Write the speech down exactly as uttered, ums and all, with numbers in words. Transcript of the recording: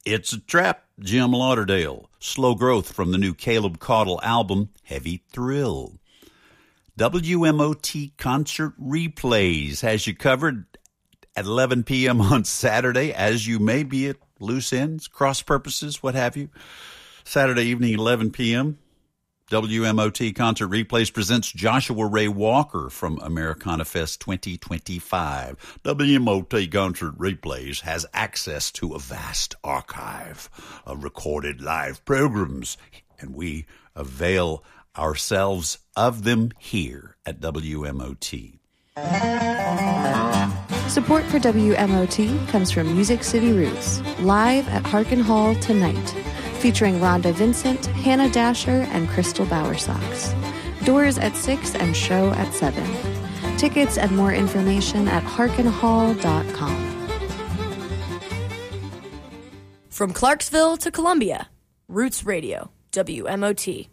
It's a Trap, Jim Lauderdale. Slow Growth from the new Caleb Caudle album, Heavy Thrill. W M O T Concert Replays has you covered at eleven p.m. on Saturday, as you may be at loose ends, cross purposes, what have you. Saturday evening, eleven p.m., W M O T Concert Replays presents Joshua Ray Walker from Americana Fest twenty twenty-five. W M O T Concert Replays has access to a vast archive of recorded live programs, and we avail ourselves of them here at W M O T. Support for W M O T comes from Music City Roots, live at Harkin Hall tonight, featuring Rhonda Vincent, Hannah Dasher, and Crystal Bowersox. Doors at six and show at seven. Tickets and more information at harkin hall dot com. From Clarksville to Columbia, Roots Radio, W M O T.